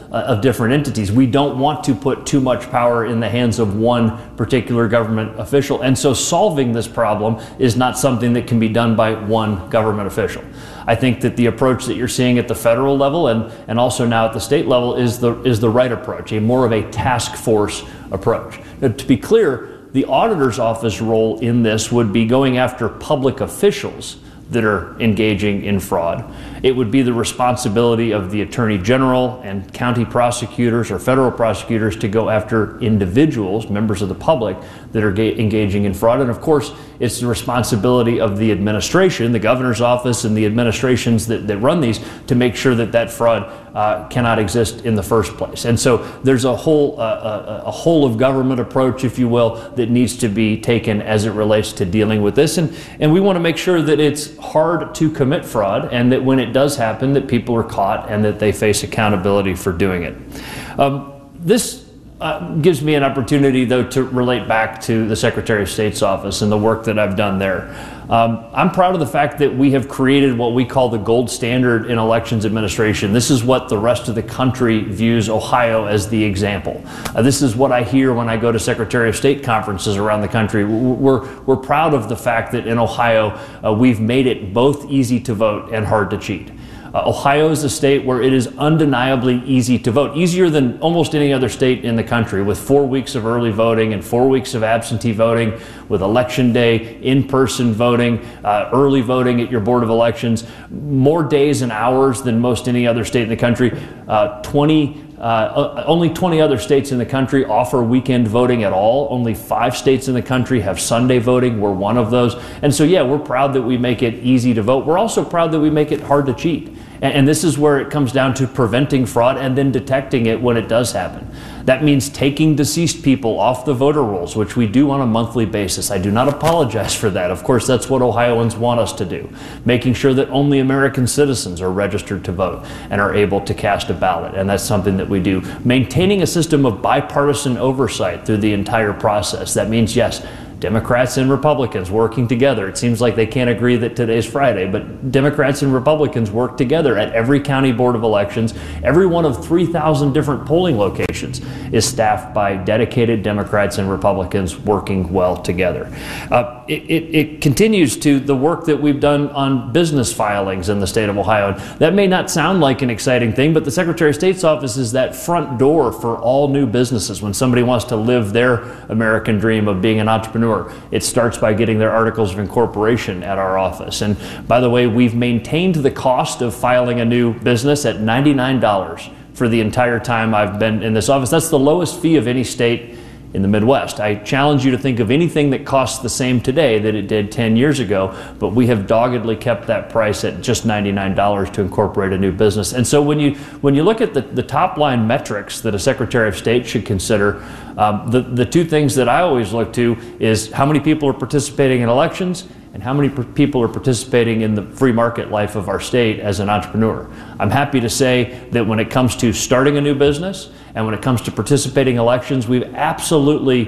of different entities. We don't want to put too much power in the hands of one particular government official. And so solving this problem is not something that can be done by one government official. I think that the approach that you're seeing at the federal level and also now at the state level is the right approach, a more of a task force approach. Now, to be clear, the auditor's office role in this would be going after public officials that are engaging in fraud. It would be the responsibility of the Attorney General and county prosecutors or federal prosecutors to go after individuals, members of the public, that are engaging in fraud. And of course, it's the responsibility of the administration, the governor's office and the administrations that run these, to make sure that that fraud cannot exist in the first place. And so there's a whole of government approach, if you will, that needs to be taken as it relates to dealing with this. And we want to make sure that it's hard to commit fraud, and that when it does happen, that people are caught and that they face accountability for doing it. This gives me an opportunity, though, to relate back to the Secretary of State's office and the work that I've done there. I'm proud of the fact that we have created what we call the gold standard in elections administration. This is what the rest of the country views Ohio as the example. This is what I hear when I go to Secretary of State conferences around the country. We're proud of the fact that in Ohio, we've made it both easy to vote and hard to cheat. Ohio is a state where it is undeniably easy to vote, easier than almost any other state in the country, with 4 weeks of early voting and 4 weeks of absentee voting, with election day, in-person voting, early voting at your Board of Elections, more days and hours than most any other state in the country. Only 20 other states in the country offer weekend voting at all. Only 5 states in the country have Sunday voting. We're one of those. And so, yeah, we're proud that we make it easy to vote. We're also proud that we make it hard to cheat. And this is where it comes down to preventing fraud and then detecting it when it does happen. That means taking deceased people off the voter rolls, which we do on a monthly basis. I do not apologize for that. Of course, that's what Ohioans want us to do. Making sure that only American citizens are registered to vote and are able to cast a ballot. And that's something that we do. Maintaining a system of bipartisan oversight through the entire process. That means, yes, Democrats and Republicans working together. It seems like they can't agree that today's Friday, but Democrats and Republicans work together at every county board of elections. Every one of 3,000 different polling locations is staffed by dedicated Democrats and Republicans working well together. It continues to the work that we've done on business filings in the state of Ohio. That may not sound like an exciting thing, but the Secretary of State's office is that front door for all new businesses. When somebody wants to live their American dream of being an entrepreneur, it starts by getting their articles of incorporation at our office. And by the way, we've maintained the cost of filing a new business at $99 for the entire time I've been in this office. That's the lowest fee of any state in the Midwest. I challenge you to think of anything that costs the same today that it did 10 years ago, but we have doggedly kept that price at just $99 to incorporate a new business. And so when you look at the top line metrics that a Secretary of State should consider, the two things that I always look to is how many people are participating in elections and how many people are participating in the free market life of our state as an entrepreneur. I'm happy to say that when it comes to starting a new business and when it comes to participating in elections, we've absolutely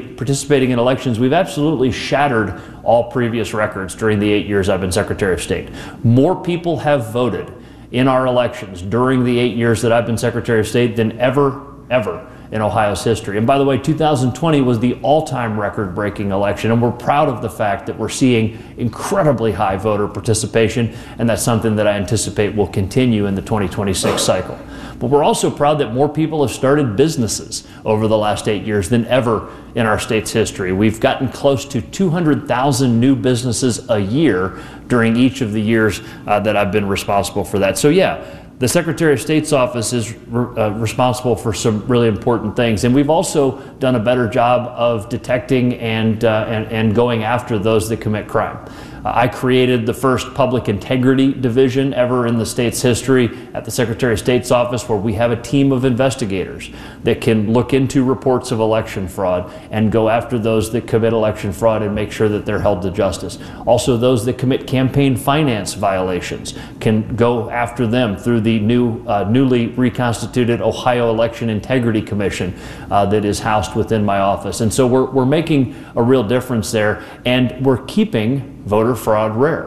shattered all previous records during the 8 years I've been Secretary of State. More people have voted in our elections during the 8 years that I've been Secretary of State than ever in Ohio's history. And by the way, 2020 was the all-time record-breaking election, and we're proud of the fact that we're seeing incredibly high voter participation, and that's something that I anticipate will continue in the 2026 cycle. But we're also proud that more people have started businesses over the last 8 years than ever in our state's history. We've gotten close to 200,000 new businesses a year during each of the years that I've been responsible for that. So yeah, the Secretary of State's office is responsible for some really important things, and we've also done a better job of detecting and going after those that commit crime. I created the first public integrity division ever in the state's history at the Secretary of State's office, where we have a team of investigators that can look into reports of election fraud and go after those that commit election fraud and make sure that they're held to justice. Also, those that commit campaign finance violations can go after them through the newly reconstituted Ohio Election Integrity Commission that is housed within my office. And so we're making a real difference there, and we're keeping voter fraud rare.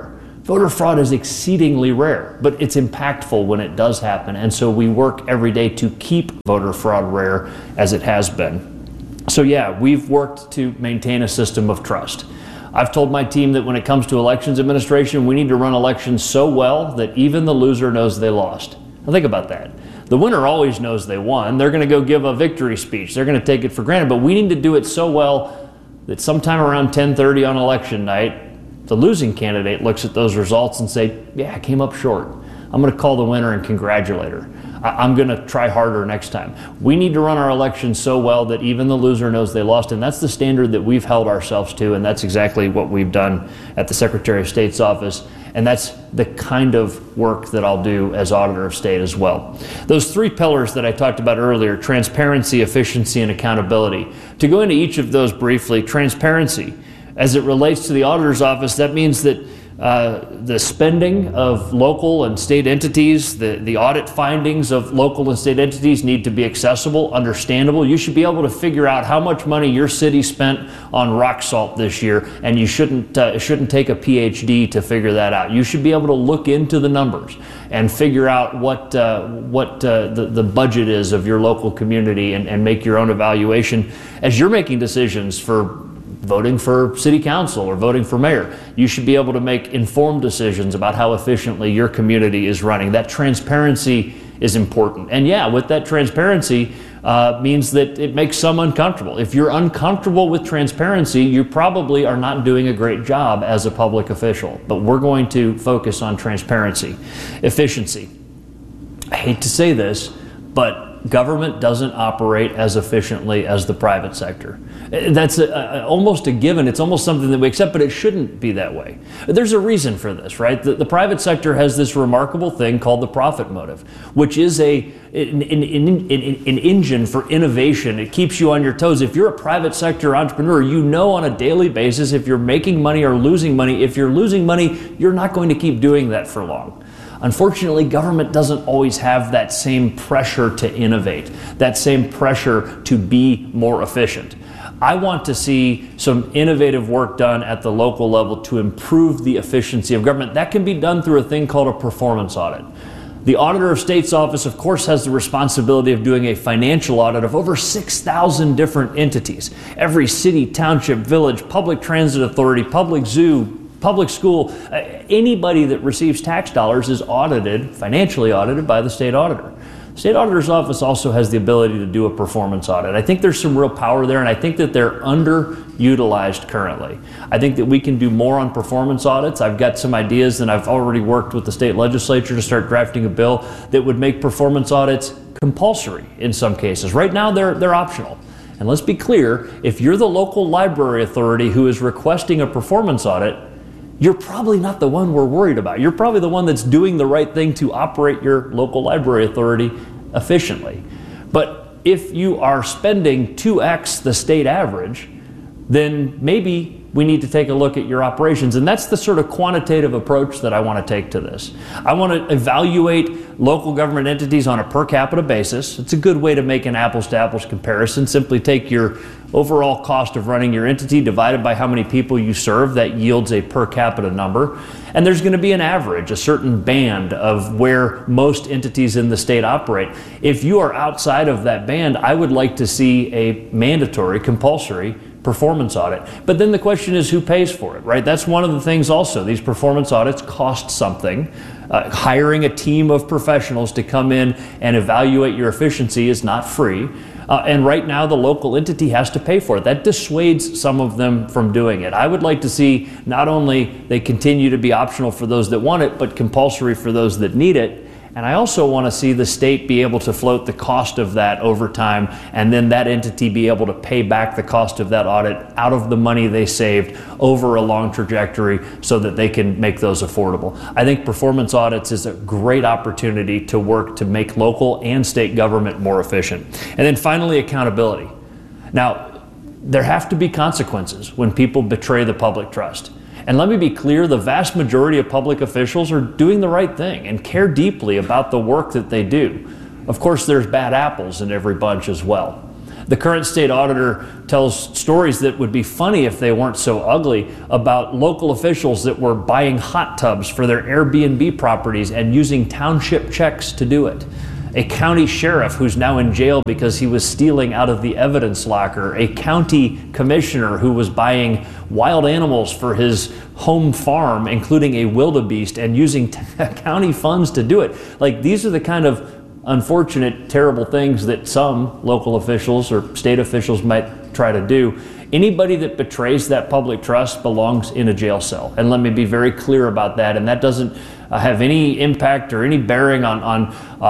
Voter fraud is exceedingly rare, but it's impactful when it does happen. And so we work every day to keep voter fraud rare as it has been. So yeah, we've worked to maintain a system of trust. I've told my team that when it comes to elections administration, we need to run elections so well that even the loser knows they lost. Now think about that. The winner always knows they won. They're going to go give a victory speech. They're going to take it for granted, but we need to do it so well that sometime around 10:30 on election night, the losing candidate looks at those results and say, yeah, I came up short. I'm going to call the winner and congratulate her. I'm going to try harder next time. We need to run our elections so well that even the loser knows they lost, and that's the standard that we've held ourselves to, and that's exactly what we've done at the Secretary of State's office, and that's the kind of work that I'll do as Auditor of State as well. Those three pillars that I talked about earlier, transparency, efficiency, and accountability. To go into each of those briefly, transparency. As it relates to the Auditor's Office, that means that the spending of local and state entities, the audit findings of local and state entities need to be accessible, understandable. You should be able to figure out how much money your city spent on rock salt this year, and you shouldn't take a PhD to figure that out. You should be able to look into the numbers and figure out what the budget is of your local community and make your own evaluation as you're making decisions for voting for city council or voting for mayor. You should be able to make informed decisions about how efficiently your community is running. That transparency is important. And yeah, with that transparency means that it makes some uncomfortable. If you're uncomfortable with transparency, you probably are not doing a great job as a public official. But we're going to focus on transparency. Efficiency. I hate to say this, but government doesn't operate as efficiently as the private sector. That's almost a given. It's almost something that we accept, but it shouldn't be that way. There's a reason for this, right? The private sector has this remarkable thing called the profit motive, which is an engine for innovation. It keeps you on your toes. If you're a private sector entrepreneur, you know on a daily basis if you're making money or losing money. If you're losing money, you're not going to keep doing that for long. Unfortunately, government doesn't always have that same pressure to innovate, that same pressure to be more efficient. I want to see some innovative work done at the local level to improve the efficiency of government. That can be done through a thing called a performance audit. The Auditor of State's office, of course, has the responsibility of doing a financial audit of over 6,000 different entities. Every city, township, village, public transit authority, public zoo, public school, anybody that receives tax dollars is audited, financially audited by the state auditor. The state auditor's office also has the ability to do a performance audit. I think there's some real power there, and I think that they're underutilized currently. I think that we can do more on performance audits. I've got some ideas, and I've already worked with the state legislature to start drafting a bill that would make performance audits compulsory in some cases. Right now, they're optional. And let's be clear, if you're the local library authority who is requesting a performance audit, you're probably not the one we're worried about. You're probably the one that's doing the right thing to operate your local library authority efficiently. But if you are spending 2x the state average, then maybe we need to take a look at your operations. And that's the sort of quantitative approach that I want to take to this. I want to evaluate local government entities on a per capita basis. It's a good way to make an apples to apples comparison. Simply take your overall cost of running your entity divided by how many people you serve. That yields a per capita number. And there's going to be an average, a certain band of where most entities in the state operate. If you are outside of that band, I would like to see a mandatory, compulsory performance audit. But then the question is who pays for it, right? That's one of the things also. These performance audits cost something. Hiring a team of professionals to come in and evaluate your efficiency is not free. And right now the local entity has to pay for it. That dissuades some of them from doing it. I would like to see not only they continue to be optional for those that want it, but compulsory for those that need it. And I also want to see the state be able to float the cost of that over time, and then that entity be able to pay back the cost of that audit out of the money they saved over a long trajectory so that they can make those affordable. I think performance audits is a great opportunity to work to make local and state government more efficient. And then finally, accountability. Now, there have to be consequences when people betray the public trust. And let me be clear, the vast majority of public officials are doing the right thing and care deeply about the work that they do. Of course, there's bad apples in every bunch as well. The current state auditor tells stories that would be funny if they weren't so ugly about local officials that were buying hot tubs for their Airbnb properties and using township checks to do it. A county sheriff who's now in jail because he was stealing out of the evidence locker. A county commissioner who was buying wild animals for his home farm, including a wildebeest, and using county funds to do it. Like, these are the kind of unfortunate, terrible things that some local officials or state officials might try to do. Anybody that betrays that public trust belongs in a jail cell. And let me be very clear about that. And that doesn't have any impact or any bearing on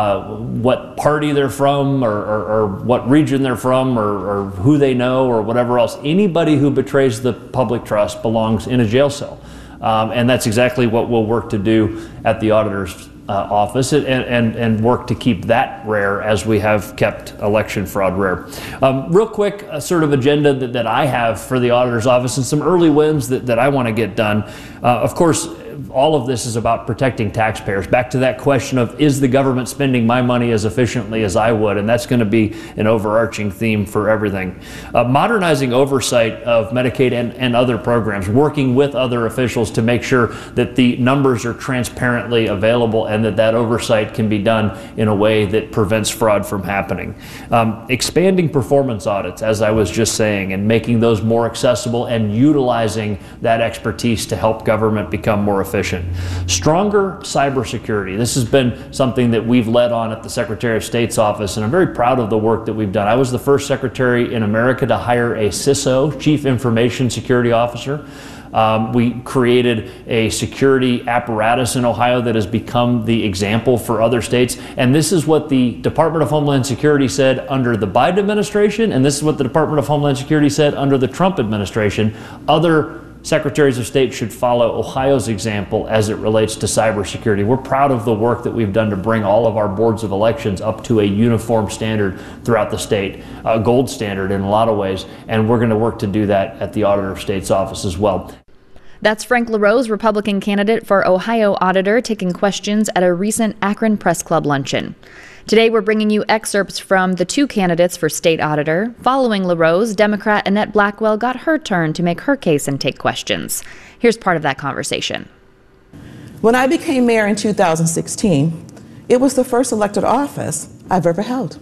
what party they're from or what region they're from or who they know or whatever else. Anybody who betrays the public trust belongs in a jail cell. And that's exactly what we'll work to do at the auditor's office and work to keep that rare as we have kept election fraud rare. Real quick sort of agenda that I have for the auditor's office and some early wins that I want to get done. Of course, all of this is about protecting taxpayers. Back to that question of, is the government spending my money as efficiently as I would? And that's going to be an overarching theme for everything. Modernizing oversight of Medicaid and other programs, working with other officials to make sure that the numbers are transparently available and that oversight can be done in a way that prevents fraud from happening. Expanding performance audits, as I was just saying, and making those more accessible and utilizing that expertise to help government become more efficient. Stronger cybersecurity. This has been something that we've led on at the Secretary of State's office, and I'm very proud of the work that we've done. I was the first secretary in America to hire a CISO, Chief Information Security Officer. We created a security apparatus in Ohio that has become the example for other states. And this is what the Department of Homeland Security said under the Biden administration, and this is what the Department of Homeland Security said under the Trump administration. Other secretaries of state should follow Ohio's example as it relates to cybersecurity. We're proud of the work that we've done to bring all of our boards of elections up to a uniform standard throughout the state, a gold standard in a lot of ways, and we're going to work to do that at the Auditor of State's office as well. That's Frank LaRose, Republican candidate for Ohio Auditor, taking questions at a recent Akron Press Club luncheon. Today, we're bringing you excerpts from the two candidates for state auditor. Following LaRose, Democrat Annette Blackwell got her turn to make her case and take questions. Here's part of that conversation. When I became mayor in 2016, it was the first elected office I've ever held.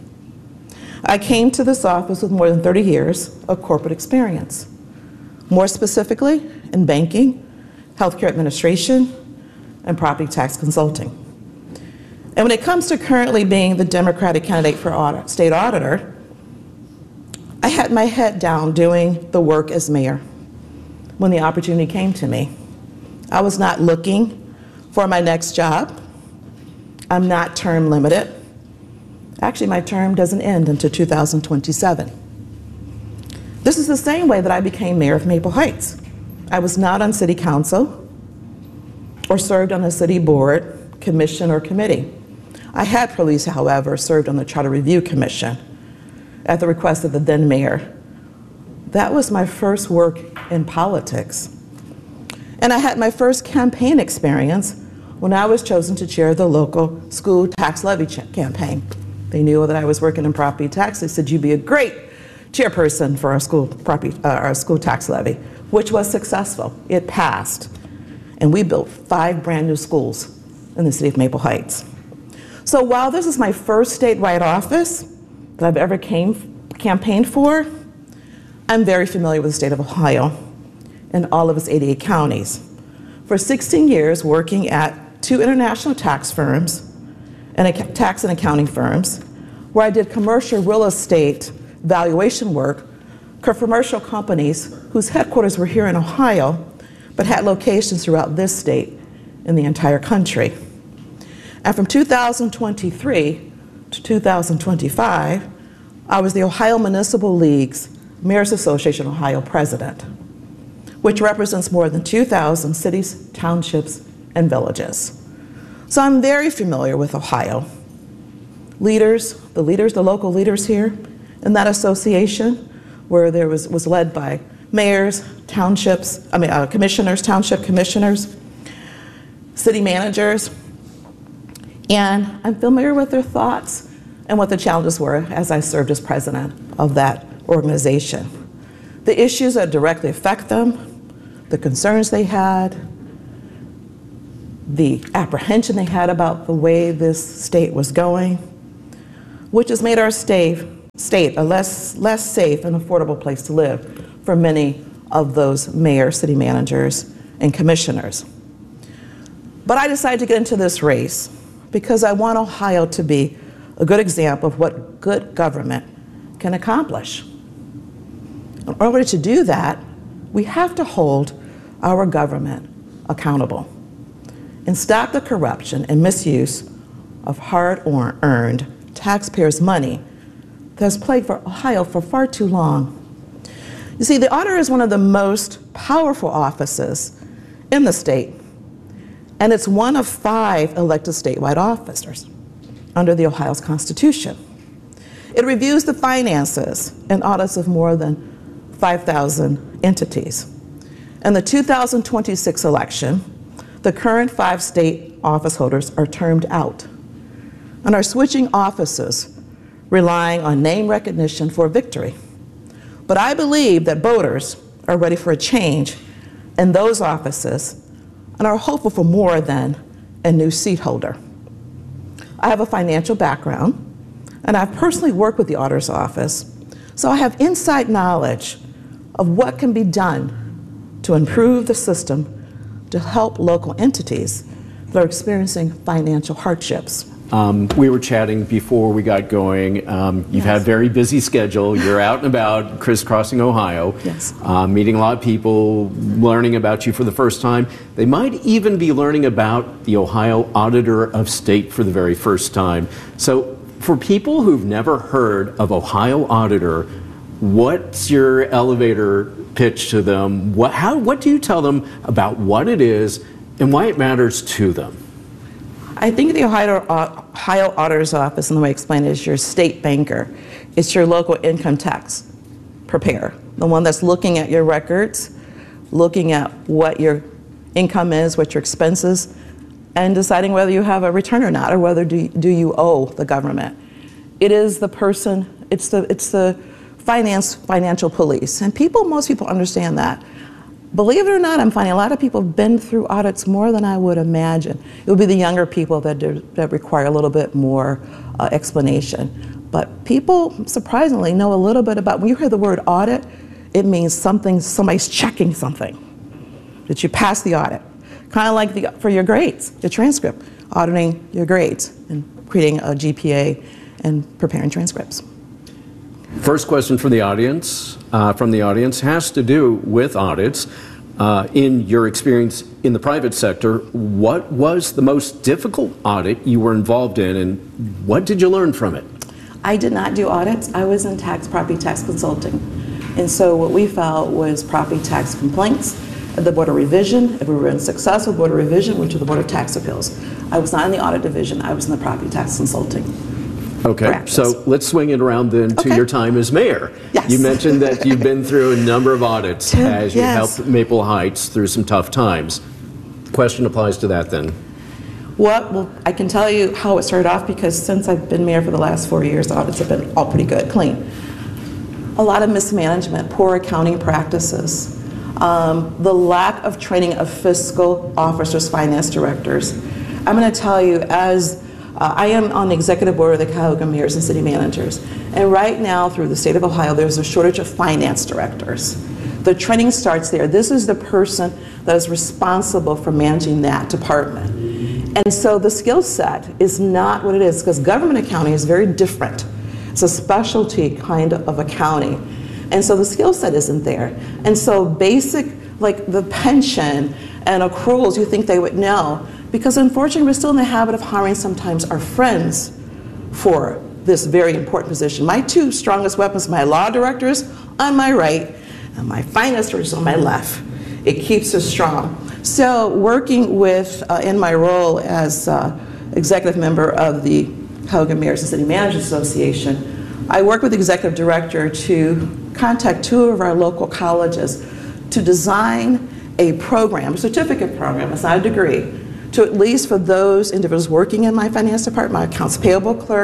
I came to this office with more than 30 years of corporate experience. More specifically, in banking, healthcare administration, and property tax consulting. And when it comes to currently being the Democratic candidate for state auditor, I had my head down doing the work as mayor when the opportunity came to me. I was not looking for my next job. I'm not term limited. Actually, my term doesn't end until 2027. This is the same way that I became mayor of Maple Heights. I was not on city council or served on a city board, commission, or committee. I had previously, however, served on the Charter Review Commission at the request of the then mayor. That was my first work in politics. And I had my first campaign experience when I was chosen to chair the local school tax levy campaign. They knew that I was working in property tax. They said, "You'd be a great chairperson for our school tax levy," which was successful. It passed. And we built 5 brand new schools in the city of Maple Heights. So while this is my first statewide office that I've ever campaigned for, I'm very familiar with the state of Ohio and all of its 88 counties. For 16 years, working at 2 international tax firms and tax and accounting firms, where I did commercial real estate valuation work for commercial companies whose headquarters were here in Ohio, but had locations throughout this state and the entire country. And from 2023 to 2025, I was the Ohio Municipal League's Mayor's Association Ohio president, which represents more than 2,000 cities, townships, and villages. So I'm very familiar with Ohio. The local leaders here in that association, where there was led by mayors, commissioners, township commissioners, city managers, and I'm familiar with their thoughts and what the challenges were as I served as president of that organization. The issues that directly affect them, the concerns they had, the apprehension they had about the way this state was going, which has made our state a less safe and affordable place to live for many of those mayors, city managers, and commissioners. But I decided to get into this race because I want Ohio to be a good example of what good government can accomplish. In order to do that, we have to hold our government accountable and stop the corruption and misuse of hard-earned taxpayers' money that has plagued Ohio for far too long. You see, the auditor is one of the most powerful offices in the state, and it's one of 5 elected statewide officers under the Ohio's Constitution. It reviews the finances and audits of more than 5,000 entities. In the 2026 election, the current 5 state office holders are termed out and are switching offices, relying on name recognition for victory. But I believe that voters are ready for a change in those offices and are hopeful for more than a new seat holder. I have a financial background, and I've personally worked with the auditor's office, so I have inside knowledge of what can be done to improve the system to help local entities that are experiencing financial hardships. We were chatting before we got going. You've had a very busy schedule. You're out and about, crisscrossing Ohio, Yes. Meeting a lot of people, learning about you for the first time. They might even be learning about the Ohio Auditor of State for the very first time. So for people who've never heard of Ohio Auditor, what's your elevator pitch to them? What do you tell them about what it is and why it matters to them? I think the Ohio Auditor's Office, and the way I explain it, is your state banker. It's your local income tax preparer, the one that's looking at your records, looking at what your income is, what your expenses, and deciding whether you have a return or not, or whether do you owe the government. It is the person, it's the financial police, and most people understand that. Believe it or not, I'm finding a lot of people have been through audits more than I would imagine. It would be the younger people that require a little bit more explanation. But people, surprisingly, know a little bit about, when you hear the word audit, it means somebody's checking something, that you pass the audit. Kind of like for your grades, the transcript, auditing your grades and creating a GPA and preparing transcripts. First question from the audience has to do with audits. In your experience in the private sector, what was the most difficult audit you were involved in, and what did you learn from it? I did not do audits. I was in property tax consulting. And so what we filed was property tax complaints at the Board of Revision. If we were unsuccessful, Board of Revision went to the Board of Tax Appeals. I was not in the audit division. I was in the property tax consulting. Okay, practice. so let's swing it around then to Okay. your time as mayor. Yes. You mentioned that you've been through a number of audits as you Yes. helped Maple Heights through some tough times. The question applies to that then. Well, I can tell you how it started off, because since I've been mayor for the last 4 years, the audits have been all pretty good, clean. A lot of mismanagement, poor accounting practices, the lack of training of fiscal officers, finance directors. I'm going to tell you, as I am on the executive board of the Cuyahoga Mayors and City Managers, and right now through the state of Ohio there's a shortage of finance directors. The training starts there. This is the person that is responsible for managing that department. And so the skill set is not what it is, because government accounting is very different. It's a specialty kind of accounting. And so the skill set isn't there. And so basic, like the pension and accruals, you think they would know, because unfortunately we're still in the habit of hiring sometimes our friends for this very important position. My 2 strongest weapons, my law directors on my right and my finance directors on my left. It keeps us strong. So working with, in my role as executive member of the Cuyahoga Mayors and City Managers Association, I work with the executive director to contact 2 of our local colleges to design a program, a certificate program, it's not a degree, to at least for those individuals working in my finance department, my accounts payable clerk,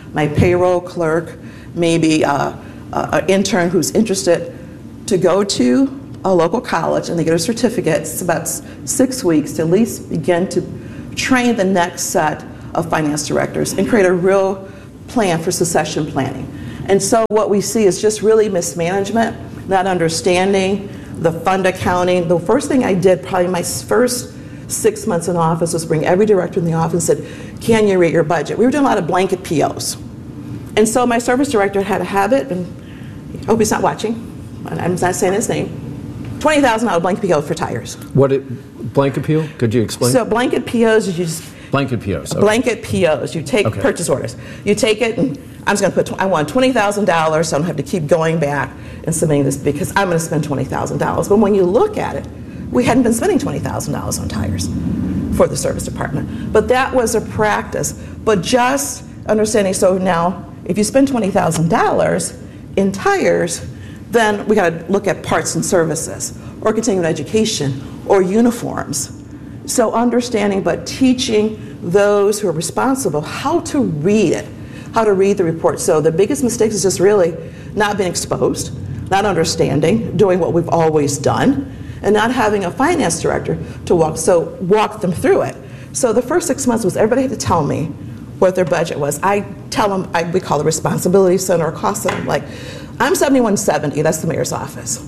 my payroll clerk, maybe an intern who's interested, to go to a local college and they get a certificate. It's about 6 weeks to at least begin to train the next set of finance directors and create a real plan for succession planning. And so what we see is just really mismanagement, not understanding the fund accounting. The first thing I did, probably my first 6 months in office, was bring every director in the office and said, can you read your budget? We were doing a lot of blanket POs. And so my service director had a habit, and I hope he's not watching, I'm not saying his name, $20,000 blanket PO for tires. Blanket PO? Could you explain? So blanket POs is you just... Blanket POs. Okay. Blanket POs. You take purchase orders. You take it, and I'm just going to put, I want $20,000, so I don't have to keep going back and submitting this because I'm going to spend $20,000. But when you look at it, we hadn't been spending $20,000 on tires for the service department. But that was a practice. But just understanding, so now, if you spend $20,000 in tires, then we got to look at parts and services, or continuing education, or uniforms. So understanding, but teaching those who are responsible how to read it, how to read the report. So the biggest mistake is just really not being exposed, not understanding, doing what we've always done, and not having a finance director to walk them through it. So the first 6 months was everybody had to tell me what their budget was. I tell them, we call it responsibility center or cost center. Like, I'm 7170, that's the mayor's office.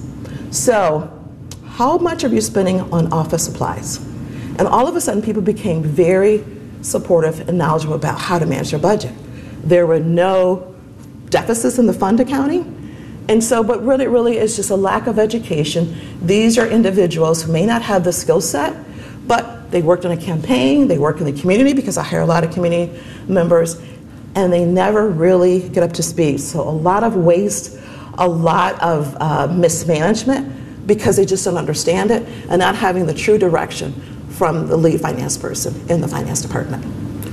So how much are you spending on office supplies? And all of a sudden, people became very supportive and knowledgeable about how to manage their budget. There were no deficits in the fund accounting. And so, but really it's just a lack of education. These are individuals who may not have the skill set, but they worked in a campaign, they work in the community, because I hire a lot of community members, and they never really get up to speed. So a lot of waste, a lot of mismanagement, because they just don't understand it, and not having the true direction from the lead finance person in the finance department.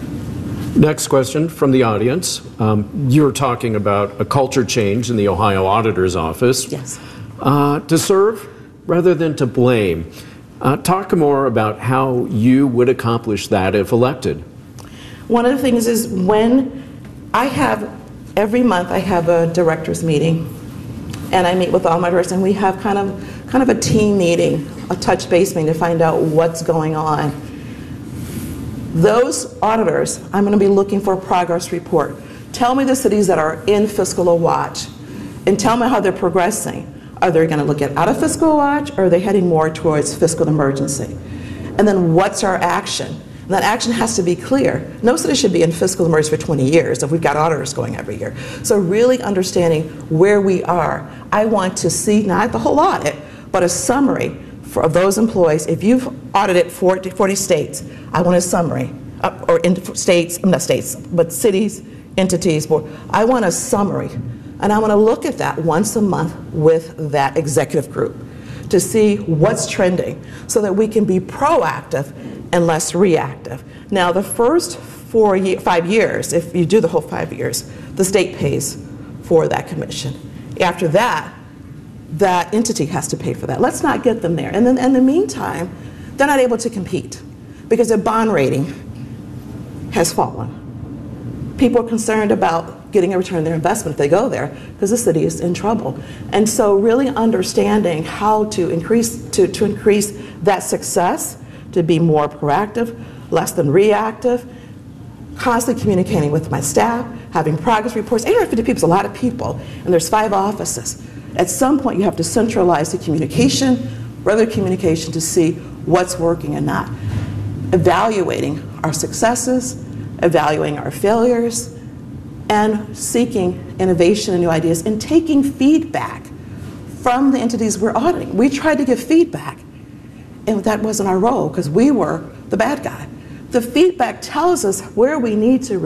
Next question from the audience. You're talking about a culture change in the Ohio Auditor's Office. Yes. To serve rather than to blame. Talk more about how you would accomplish that if elected. One of the things is when every month I have a director's meeting, and I meet with all my directors, and we have kind of a team meeting, a touch base meeting to find out what's going on. Those auditors, I'm going to be looking for a progress report. Tell me the cities that are in fiscal watch, and tell me how they're progressing. Are they going to look at out of fiscal watch, or are they heading more towards fiscal emergency? And then what's our action? And that action has to be clear. No city should be in fiscal emergency for 20 years if we've got auditors going every year. So really understanding where we are. I want to see, not the whole audit, but a summary of those employees. If you've audited 40 states, I want a summary, or in states, not states, but cities, entities, board. I want a summary, and I want to look at that once a month with that executive group to see what's trending so that we can be proactive and less reactive. Now, the first 5 years, if you do the whole 5 years, the state pays for that commission. After that, that entity has to pay for that. Let's not get them there. And then in the meantime, they're not able to compete because their bond rating has fallen. People are concerned about getting a return on their investment if they go there because the city is in trouble. And so really understanding how to increase that success, to be more proactive, less than reactive, constantly communicating with my staff, having progress reports. 850 people is a lot of people, and there's 5 offices. At some point, you have to centralize the communication, regular communication, to see what's working and not. Evaluating our successes, evaluating our failures, and seeking innovation and new ideas, and taking feedback from the entities we're auditing. We tried to give feedback, and that wasn't our role because we were the bad guy. The feedback tells us where we need to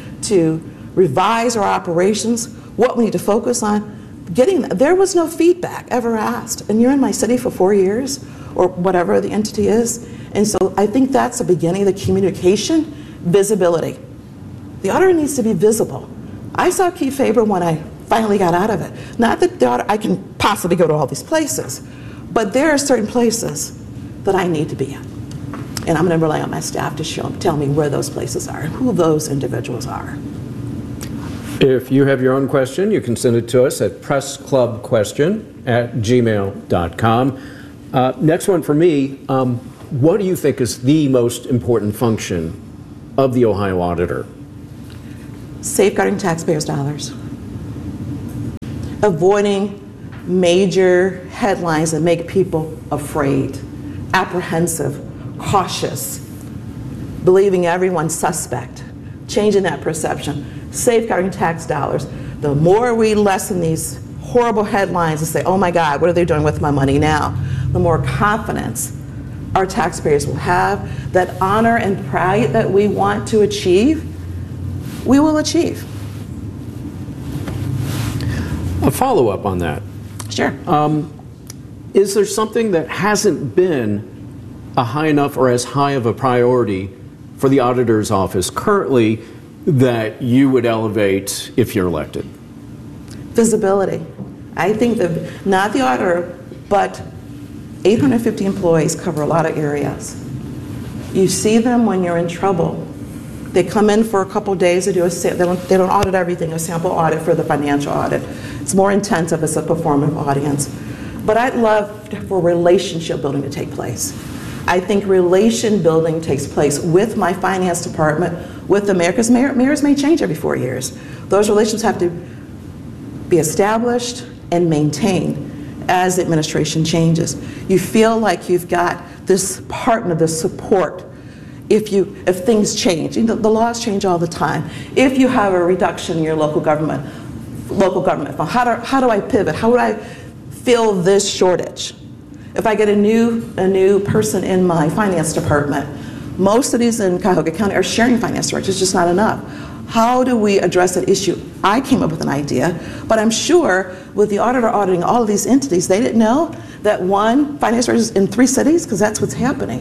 revise our operations, what we need to focus on. There was no feedback ever asked. And you're in my city for 4 years, or whatever the entity is. And so I think that's the beginning of the communication, visibility. The auditor needs to be visible. I saw Keith Faber when I finally got out of it. Not that I can possibly go to all these places, but there are certain places that I need to be in. And I'm going to rely on my staff to tell me where those places are and who those individuals are. If you have your own question, you can send it to us at pressclubquestion@gmail.com. Next one for me, what do you think is the most important function of the Ohio Auditor? Safeguarding taxpayers' dollars. Avoiding major headlines that make people afraid, apprehensive, cautious, believing everyone's suspect, changing that perception, safeguarding tax dollars. The more we lessen these horrible headlines and say, oh my God, what are they doing with my money now? The more confidence our taxpayers will have, that honor and pride that we want to achieve, we will achieve. A follow-up on that. Sure. Is there something that hasn't been a high enough or as high of a priority for the auditor's office currently that you would elevate if you're elected? Visibility. I think that not the auditor, but 850 employees cover a lot of areas. You see them when you're in trouble. They come in for a couple days to do they don't audit everything, a sample audit for the financial audit. It's more intensive, it's a performative audience. But I'd love for relationship building to take place. I think relation building takes place with my finance department, with the mayor, because mayors may change every 4 years. Those relationships have to be established and maintained as the administration changes. You feel like you've got this partner, this support. If things change, the laws change all the time. If you have a reduction in your local government fund, how do I pivot? How would I fill this shortage? If I get a new person in my finance department, most cities in Cuyahoga County are sharing finance directors. It's just not enough. How do we address that issue? I came up with an idea, but I'm sure with the auditor auditing all of these entities, they didn't know that one finance director is in 3 cities, because that's what's happening.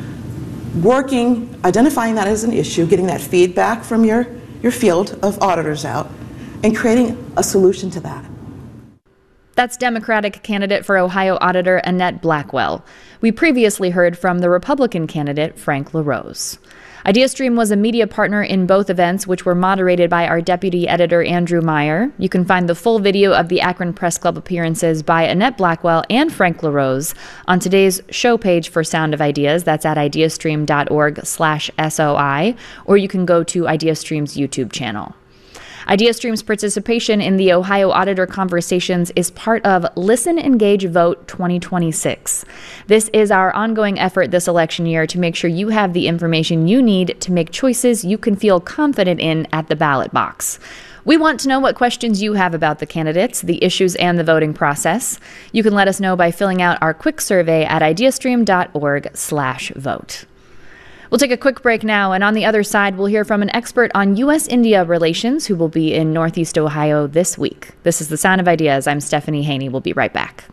Identifying that as an issue, getting that feedback from your field of auditors out, and creating a solution to that. That's Democratic candidate for Ohio Auditor Annette Blackwell. We previously heard from the Republican candidate Frank LaRose. IdeaStream was a media partner in both events, which were moderated by our deputy editor Andrew Meyer. You can find the full video of the Akron Press Club appearances by Annette Blackwell and Frank LaRose on today's show page for Sound of Ideas. That's at ideastream.org/SOI, or you can go to IdeaStream's YouTube channel. IdeaStream's participation in the Ohio Auditor Conversations is part of Listen, Engage, Vote 2026. This is our ongoing effort this election year to make sure you have the information you need to make choices you can feel confident in at the ballot box. We want to know what questions you have about the candidates, the issues, and the voting process. You can let us know by filling out our quick survey at ideastream.org/vote. We'll take a quick break now, and on the other side, we'll hear from an expert on U.S.-India relations who will be in Northeast Ohio this week. This is The Sound of Ideas. I'm Stephanie Haney. We'll be right back.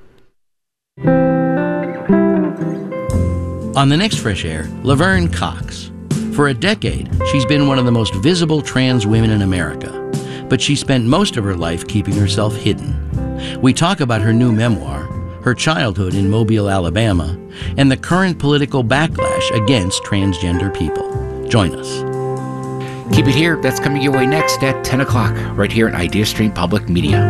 On the next Fresh Air, Laverne Cox. For a decade, she's been one of the most visible trans women in America, but she spent most of her life keeping herself hidden. We talk about her new memoir, her childhood in Mobile, Alabama, and the current political backlash against transgender people. Join us. Keep it here. That's coming your way next at 10 o'clock, right here at IdeaStream Public Media.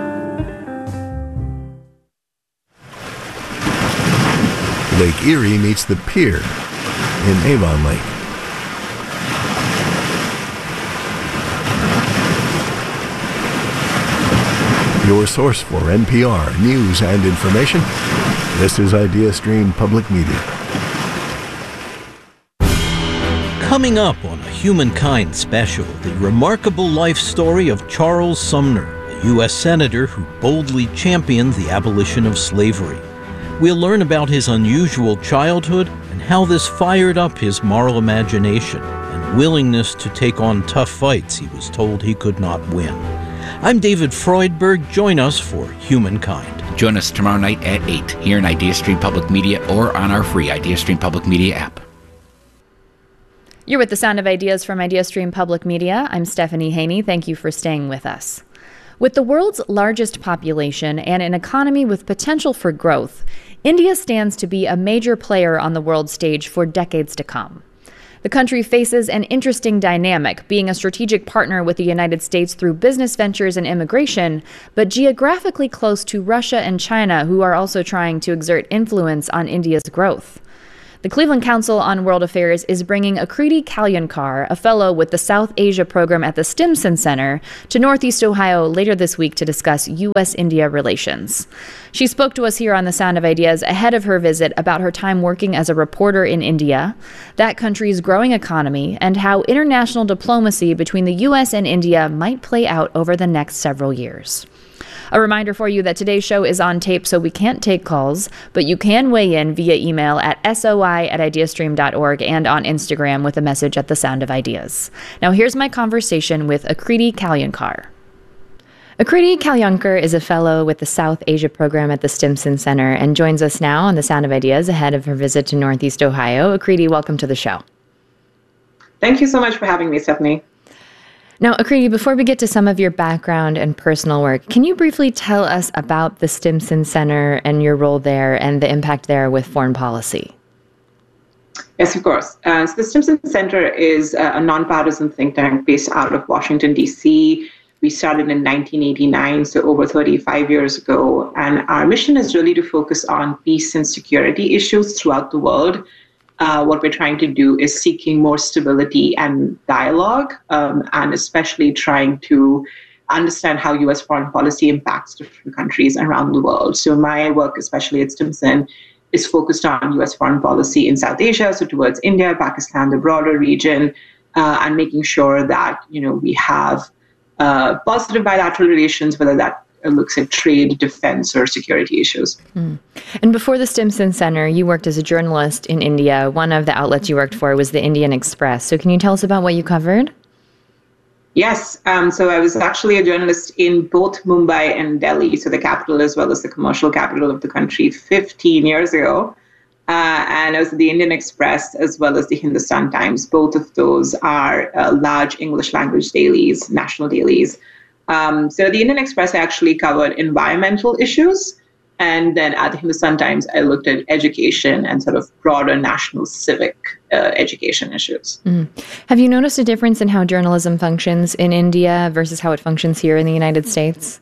Lake Erie meets the pier in Avon Lake. Your source for NPR news and information. This is IdeaStream Public Media. Coming up on a Humankind special, the remarkable life story of Charles Sumner, a U.S. Senator who boldly championed the abolition of slavery. We'll learn about his unusual childhood and how this fired up his moral imagination and willingness to take on tough fights he was told he could not win. I'm David Freudberg. Join us for Humankind. Join us tomorrow night at 8 here in IdeaStream Public Media or on our free IdeaStream Public Media app. You're with The Sound of Ideas from IdeaStream Public Media. I'm Stephanie Haney. Thank you for staying with us. With the world's largest population and an economy with potential for growth, India stands to be a major player on the world stage for decades to come. The country faces an interesting dynamic, being a strategic partner with the United States through business ventures and immigration, but geographically close to Russia and China, who are also trying to exert influence on India's growth. The Cleveland Council on World Affairs is bringing Akriti Kalyankar, a fellow with the South Asia program at the Stimson Center, to Northeast Ohio later this week to discuss U.S.-India relations. She spoke to us here on The Sound of Ideas ahead of her visit about her time working as a reporter in India, that country's growing economy, and how international diplomacy between the U.S. and India might play out over the next several years. A reminder for you that today's show is on tape, so we can't take calls, but you can weigh in via email at soi@ideastream.org and on Instagram with a message at The Sound of Ideas. Now here's my conversation with Akriti Kalyankar. Akriti Kalyankar is a fellow with the South Asia program at the Stimson Center and joins us now on The Sound of Ideas ahead of her visit to Northeast Ohio. Akriti, welcome to the show. Thank you so much for having me, Stephanie. Now, Akriti, before we get to some of your background and personal work, can you briefly tell us about the Stimson Center and your role there and the impact there with foreign policy? Yes, of course. So the Stimson Center is a nonpartisan think tank based out of Washington, D.C. We started in 1989, so over 35 years ago. And our mission is really to focus on peace and security issues throughout the world. What we're trying to do is seeking more stability and dialogue, and especially trying to understand how U.S. foreign policy impacts different countries around the world. So my work, especially at Stimson, is focused on U.S. foreign policy in South Asia, so towards India, Pakistan, the broader region, and making sure that we have positive bilateral relations, whether that looks at trade, defense, or security issues. And before the Stimson Center, you worked as a journalist in India. One of the outlets you worked for was the Indian Express. So can you tell us about what you covered? Yes. So I was actually a journalist in both Mumbai and Delhi, so the capital as well as the commercial capital of the country, 15 years ago. And I was at the Indian Express as well as the Hindustan Times. Both of those are large English language dailies, national dailies. So the Indian Express actually covered environmental issues. And then at the Hindustan Times, I looked at education and sort of broader national civic education issues. Have you noticed a difference in how journalism functions in India versus how it functions here in the United States?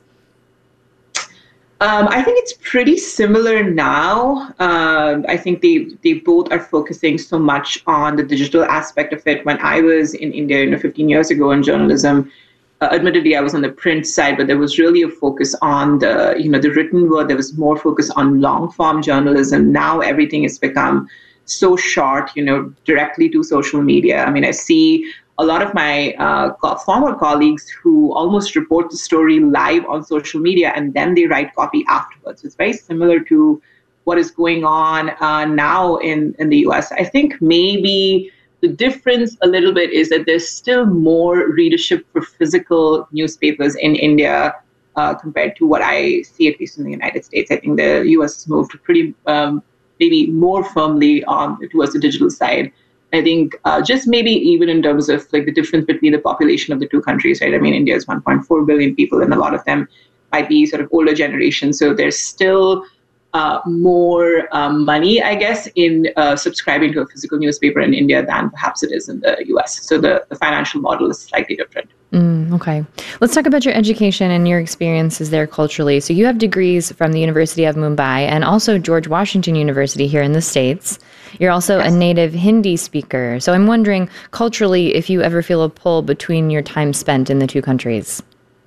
I think it's pretty similar now. I think they both are focusing so much on the digital aspect of it. When I was in India 15 years ago in journalism, admittedly, I was on the print side, but there was really a focus on the written word. There was more focus on long form journalism. Now everything has become so short, directly to social media. I mean, I see a lot of my former colleagues who almost report the story live on social media and then they write copy afterwards. It's very similar to what is going on now in the US. I think maybe the difference a little bit is that there's still more readership for physical newspapers in India compared to what I see, at least in the United States. I think the US has moved pretty, maybe more firmly towards the digital side. I think just maybe even in terms of like the difference between the population of the two countries, right? I mean, India is 1.4 billion people, and a lot of them might be sort of older generation. So there's still more money, I guess, in subscribing to a physical newspaper in India than perhaps it is in the US. So the financial model is slightly different. Okay. Let's talk about your education and your experiences there culturally. So you have degrees from the University of Mumbai and also George Washington University here in the States. You're also a native Hindi speaker. So I'm wondering, culturally, if you ever feel a pull between your time spent in the two countries.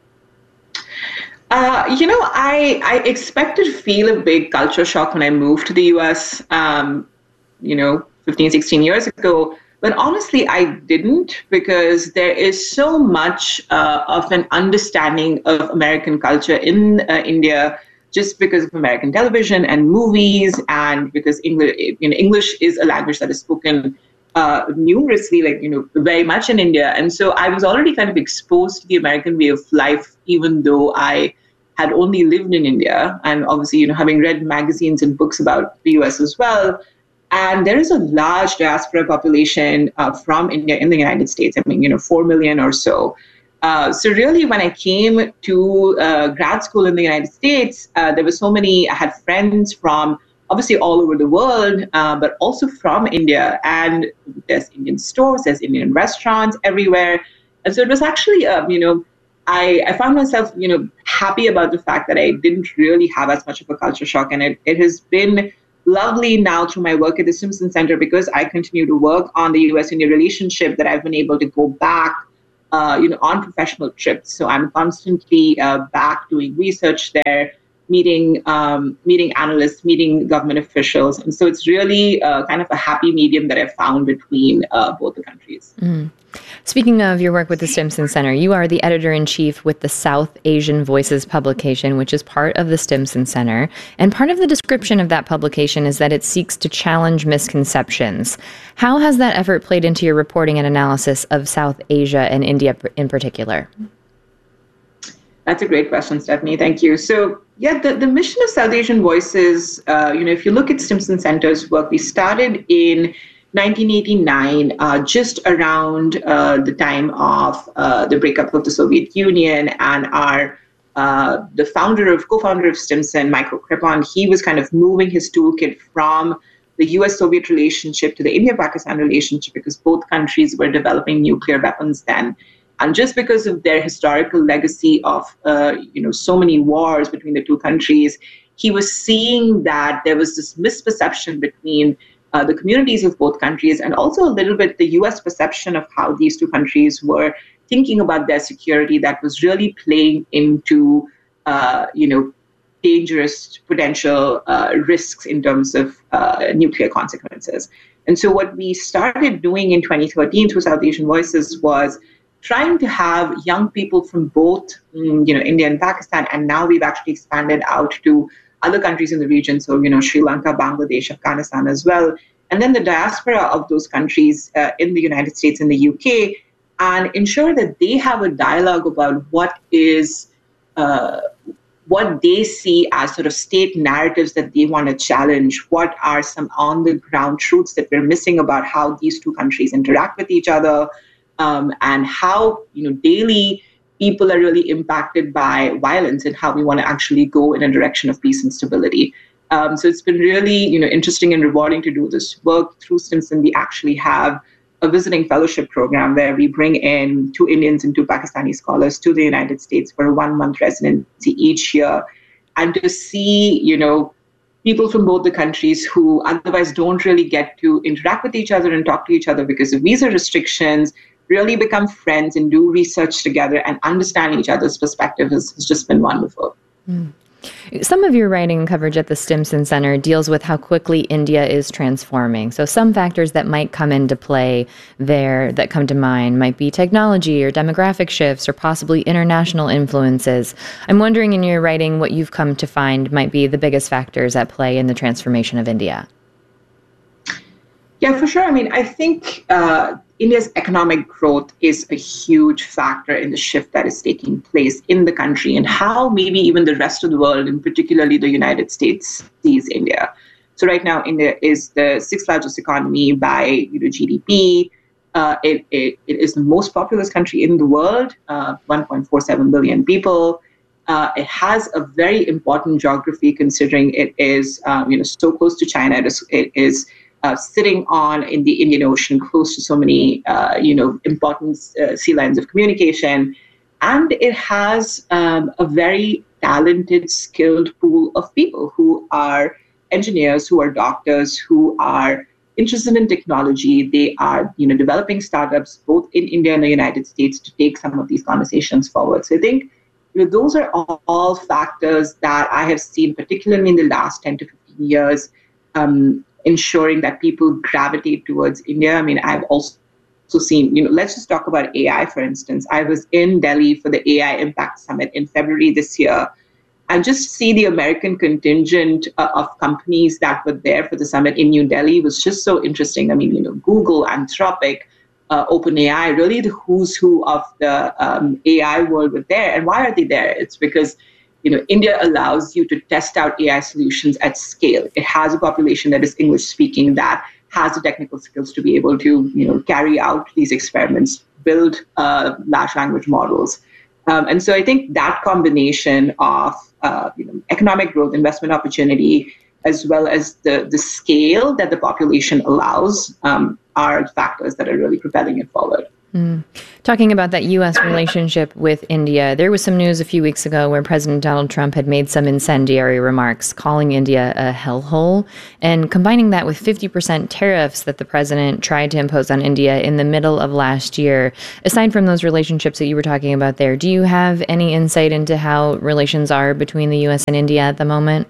I expected to feel a big culture shock when I moved to the US, 15, 16 years ago. But honestly, I didn't, because there is so much of an understanding of American culture in India, just because of American television and movies, and because English is a language that is spoken numerously, very much in India. And so I was already kind of exposed to the American way of life, even though I had only lived in India, and obviously, having read magazines and books about the US as well. And there is a large diaspora population from India in the United States. 4 million or so. So really, when I came to grad school in the United States, there were so many. I had friends from obviously all over the world, but also from India. And there's Indian stores, there's Indian restaurants everywhere. And so it was actually, I found myself, happy about the fact that I didn't really have as much of a culture shock. And it has been lovely now through my work at the Stimson Center, because I continue to work on the US-India relationship, that I've been able to go back, on professional trips. So I'm constantly back doing research there, meeting analysts, meeting government officials. And so it's really kind of a happy medium that I've found between both the countries. Mm. Speaking of your work with the Stimson Center, you are the editor-in-chief with the South Asian Voices publication, which is part of the Stimson Center. And part of the description of that publication is that it seeks to challenge misconceptions. How has that effort played into your reporting and analysis of South Asia and India in particular? That's a great question, Stephanie. Thank you. So, the mission of South Asian Voices, if you look at Stimson Center's work, we started in 1989, just around the time of the breakup of the Soviet Union, and the co-founder of Stimson, Michael Kripon, he was kind of moving his toolkit from the US-Soviet relationship to the India-Pakistan relationship, because both countries were developing nuclear weapons then. And just because of their historical legacy of so many wars between the two countries, he was seeing that there was this misperception between the communities of both countries, and also a little bit the US perception of how these two countries were thinking about their security, that was really playing into dangerous potential risks in terms of nuclear consequences. And so what we started doing in 2013 through South Asian Voices was trying to have young people from both India and Pakistan, and now we've actually expanded out to other countries in the region, so Sri Lanka, Bangladesh, Afghanistan as well, and then the diaspora of those countries in the United States and the UK, and ensure that they have a dialogue about what they see as sort of state narratives that they want to challenge, what are some on-the-ground truths that we're missing about how these two countries interact with each other, and how daily people are really impacted by violence, and how we want to actually go in a direction of peace and stability. So it's been really interesting and rewarding to do this work. Through Stimson, we actually have a visiting fellowship program where we bring in 2 Indians and 2 Pakistani scholars to the United States for a 1-month residency each year, and to see people from both the countries who otherwise don't really get to interact with each other and talk to each other because of visa restrictions, really become friends and do research together and understand each other's perspective has just been wonderful. Mm. Some of your writing and coverage at the Stimson Center deals with how quickly India is transforming. So some factors that might come into play there that come to mind might be technology or demographic shifts or possibly international influences. I'm wondering in your writing what you've come to find might be the biggest factors at play in the transformation of India. Yeah, for sure. I mean, I think India's economic growth is a huge factor in the shift that is taking place in the country, and how maybe even the rest of the world, and particularly the United States, sees India. So right now, India is the 6th largest economy by GDP. It is the most populous country in the world, 1.47 billion people. It has a very important geography, considering it is so close to China. It is sitting in the Indian Ocean, close to so many important sea lines of communication, and it has a very talented, skilled pool of people who are engineers, who are doctors, who are interested in technology. They are developing startups both in India and the United States to take some of these conversations forward. So I think those are all factors that I have seen, particularly in the last 10 to 15 years, ensuring that people gravitate towards India. I mean, I've also seen, let's just talk about AI, for instance. I was in Delhi for the AI Impact Summit in February this year, and just see the American contingent of companies that were there for the summit in New Delhi was just so interesting. I mean, Google, Anthropic, OpenAI, really the who's who of the AI world were there. And why are they there? It's because India allows you to test out AI solutions at scale. It has a population that is English speaking, that has the technical skills to be able to, carry out these experiments, build large language models. And so I think that combination of, economic growth, investment opportunity, as well as the scale that the population allows, are factors that are really propelling it forward. Talking about that U.S. relationship with India, there was some news a few weeks ago where President Donald Trump had made some incendiary remarks, calling India a hellhole, and combining that with 50% tariffs that the president tried to impose on India in the middle of last year. Aside from those relationships that you were talking about there, do you have any insight into how relations are between the U.S. and India at the moment?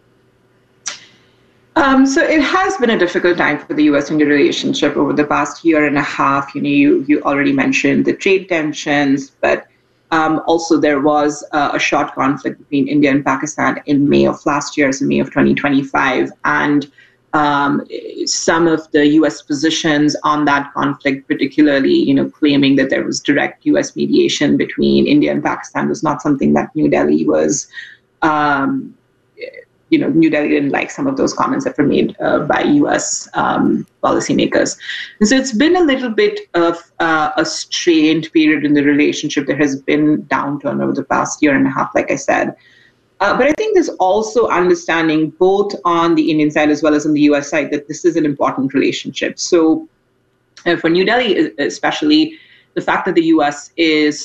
So it has been a difficult time for the U.S.-India relationship over the past year and a half. You already mentioned the trade tensions, but also there was a short conflict between India and Pakistan in May of last year, so May of 2025, and some of the U.S. positions on that conflict, particularly, claiming that there was direct U.S. mediation between India and Pakistan, was not something that New Delhi was. New Delhi didn't like some of those comments that were made by U.S. Policymakers. And so it's been a little bit of a strained period in the relationship. There has been downturn over the past year and a half, like I said. But I think there's also understanding both on the Indian side as well as on the U.S. side that this is an important relationship. So for New Delhi, especially, the fact that the U.S. is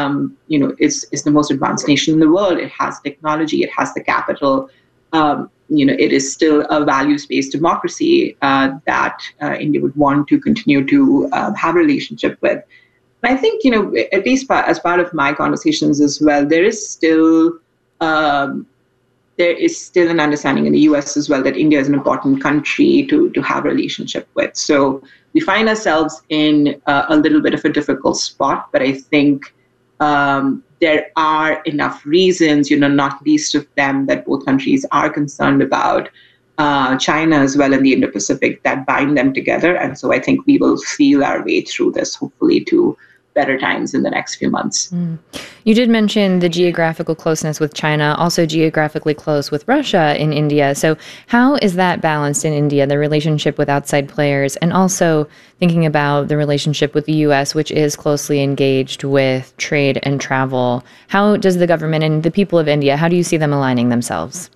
the most advanced nation in the world, it has technology, it has the capital. It is still a values-based democracy that India would want to continue to have a relationship with. And I think, at least as part of my conversations as well, there is still an understanding in the U.S. as well that India is an important country to have a relationship with. So we find ourselves in a little bit of a difficult spot, but I think there are enough reasons, not least of them that both countries are concerned about China as well in the Indo-Pacific, that bind them together. And so I think we will feel our way through this, hopefully, to better times in the next few months. You did mention the geographical closeness with China, also geographically close with Russia in India. So how is that balanced in India, the relationship with outside players, and also thinking about the relationship with the U.S., which is closely engaged with trade and travel? How does the government and the people of India, how do you see them aligning themselves?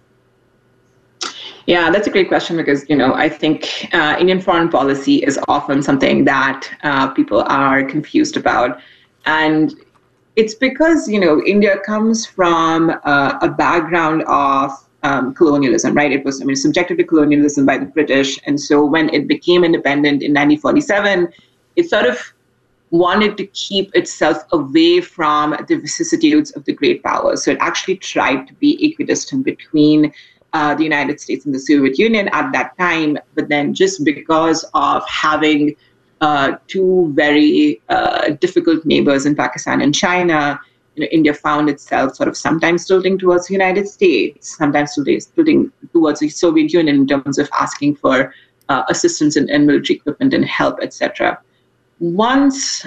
Yeah, that's a great question because, I think Indian foreign policy is often something that people are confused about. And it's because, India comes from a background of colonialism, right? It was subjected to colonialism by the British. And so when it became independent in 1947, it sort of wanted to keep itself away from the vicissitudes of the great powers. So it actually tried to be equidistant between the United States and the Soviet Union at that time, but then just because of having two very difficult neighbors in Pakistan and China, India found itself sort of sometimes tilting towards the United States, sometimes tilting towards the Soviet Union in terms of asking for assistance in military equipment and help, etc. Once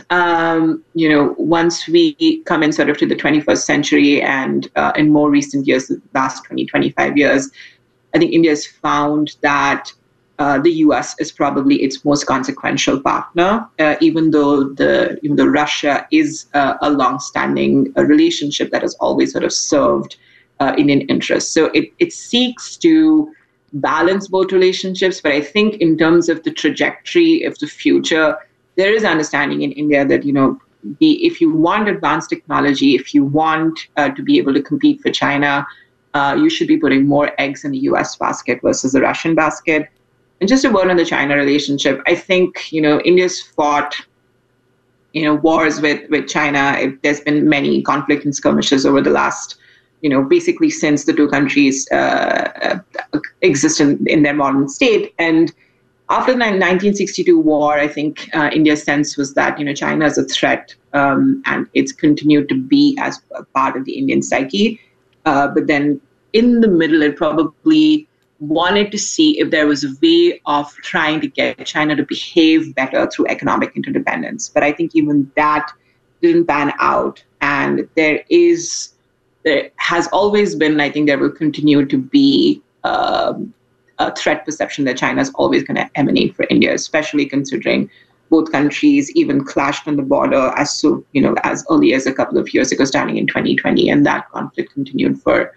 we come in sort of to the 21st century and in more recent years, the last 20, 25 years, I think India has found that the U.S. is probably its most consequential partner, even though Russia is a long-standing relationship that has always sort of served Indian interests. So it seeks to balance both relationships, but I think in terms of the trajectory of the future, there is understanding in India that, if you want advanced technology, if you want to be able to compete for China, you should be putting more eggs in the U.S. basket versus the Russian basket. And just a word on the China relationship, I think, India's fought, wars with China. There's been many conflict and skirmishes over the last, basically since the two countries exist in their modern state. And after the 1962 war, I think India's sense was that, China is a threat, and it's continued to be as a part of the Indian psyche. But then in the middle, it probably wanted to see if there was a way of trying to get China to behave better through economic interdependence. But I think even that didn't pan out. And there has always been, I think there will continue to be a threat perception that China is always going to emanate for India, especially considering both countries even clashed on the border as early as a couple of years ago, starting in 2020, and that conflict continued for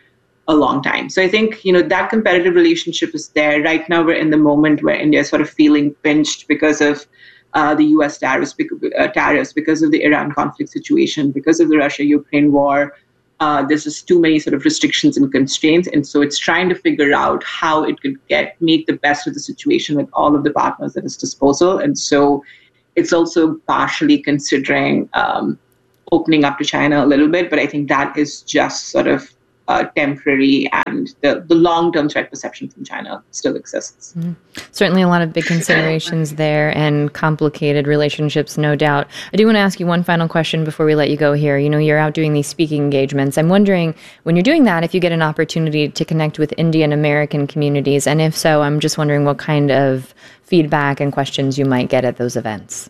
a long time. So I think, that competitive relationship is there. Right now, we're in the moment where India is sort of feeling pinched because of the U.S. tariffs because of the Iran conflict situation, because of the Russia-Ukraine war. There's just too many sort of restrictions and constraints. And so it's trying to figure out how it could make the best of the situation with all of the partners at its disposal. And so it's also partially considering opening up to China a little bit. But I think that is just sort of temporary, and the long-term threat perception from China still exists. Mm-hmm. Certainly a lot of big considerations there and complicated relationships, no doubt. I do want to ask you one final question before we let you go here. You're out doing these speaking engagements. I'm wondering, when you're doing that, if you get an opportunity to connect with Indian American communities, and if so, I'm just wondering what kind of feedback and questions you might get at those events.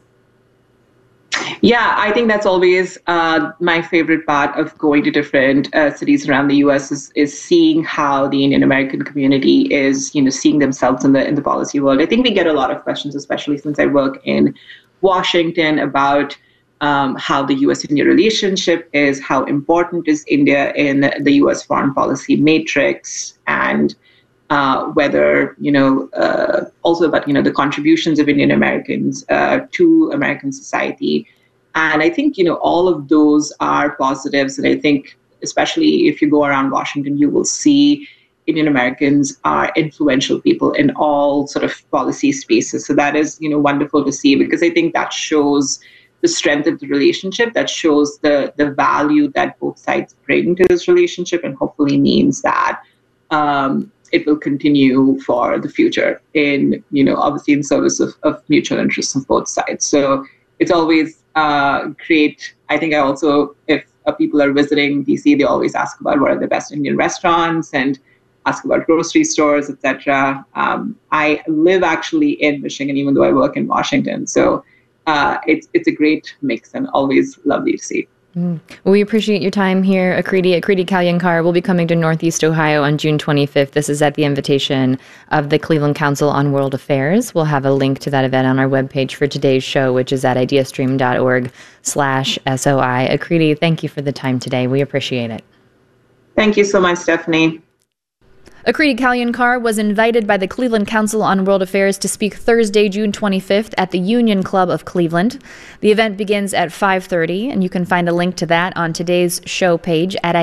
Yeah, I think that's always my favorite part of going to different cities around the U.S. is seeing how the Indian American community is, seeing themselves in the policy world. I think we get a lot of questions, especially since I work in Washington, about how the U.S.-India relationship is, how important is India in the U.S. foreign policy matrix, and whether, also about, the contributions of Indian Americans to American society. And I think, all of those are positives. And I think, especially if you go around Washington, you will see Indian Americans are influential people in all sort of policy spaces. So that is, wonderful to see, because I think that shows the strength of the relationship, that shows the value that both sides bring to this relationship, and hopefully means that it will continue for the future in, obviously in service of mutual interests on both sides. So it's always great. I think if people are visiting DC, they always ask about what are the best Indian restaurants and ask about grocery stores, etc. I live actually in Michigan, even though I work in Washington. So it's a great mix and always lovely to see. Well, we appreciate your time here, Akriti. Akriti Kalyankar will be coming to Northeast Ohio on June 25th. This is at the invitation of the Cleveland Council on World Affairs. We'll have a link to that event on our webpage for today's show, which is at ideastream.org/SOI. Akriti, thank you for the time today. We appreciate it. Thank you so much, Stephanie. Akriti Kalyankar was invited by the Cleveland Council on World Affairs to speak Thursday, June 25th at the Union Club of Cleveland. The event begins at 5:30, and you can find a link to that on today's show page at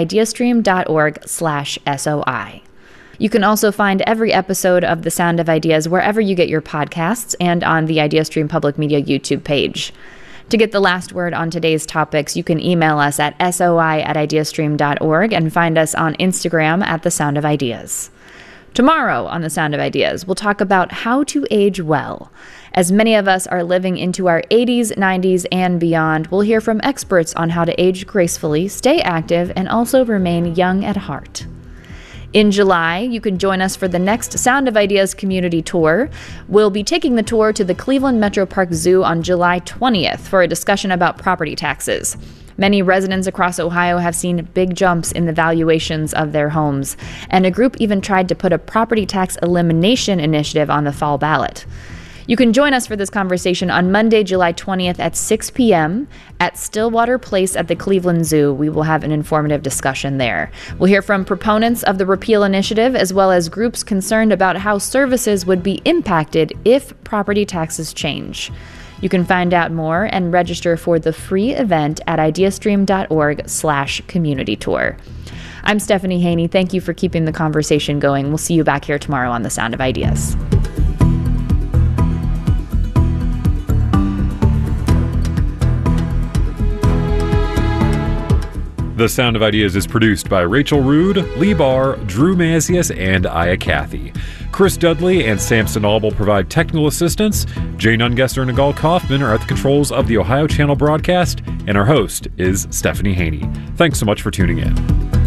ideastream.org/SOI. You can also find every episode of The Sound of Ideas wherever you get your podcasts and on the IdeaStream Public Media YouTube page. To get the last word on today's topics, you can email us at soi@ideastream.org and find us on Instagram at The Sound of Ideas. Tomorrow on The Sound of Ideas, we'll talk about how to age well. As many of us are living into our 80s, 90s, and beyond, we'll hear from experts on how to age gracefully, stay active, and also remain young at heart. In July, you can join us for the next Sound of Ideas community tour. We'll be taking the tour to the Cleveland Metro Park Zoo on July 20th for a discussion about property taxes. Many residents across Ohio have seen big jumps in the valuations of their homes, and a group even tried to put a property tax elimination initiative on the fall ballot. You can join us for this conversation on Monday, July 20th at 6 p.m. at Stillwater Place at the Cleveland Zoo. We will have an informative discussion there. We'll hear from proponents of the repeal initiative, as well as groups concerned about how services would be impacted if property taxes change. You can find out more and register for the free event at ideastream.org/community tour. I'm Stephanie Haney. Thank you for keeping the conversation going. We'll see you back here tomorrow on The Sound of Ideas. The Sound of Ideas is produced by Rachel Rood, Lee Barr, Drew Mazius, and Aya Cathy. Chris Dudley and Samson Albel provide technical assistance. Jane Ungesser and Nagal Kaufman are at the controls of the Ohio Channel broadcast, and our host is Stephanie Haney. Thanks so much for tuning in.